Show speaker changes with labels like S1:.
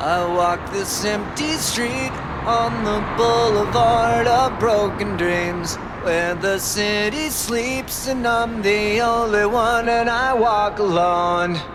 S1: I walk this empty street on the boulevard of broken dreams, where the city sleeps and I'm the only one and I walk alone.